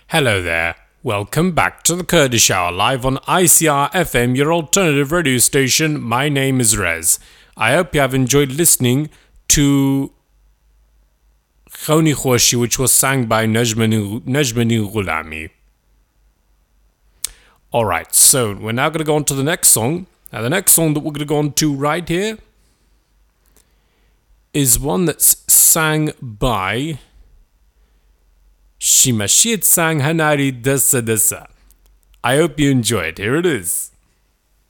Hello there. Welcome back to the Kurdish Hour live on ICR FM, your alternative radio station. My name is Rez. I hope you have enjoyed listening to Khoni Khoshi, which was sung by Najmani Ghulami. Alright, so we're now going to go on to the next song. Now, the next song that we're going to go on to right here is one that's sang by Shimashid Sang Hanari Dasa Dasa. I hope you enjoy it. Here it is.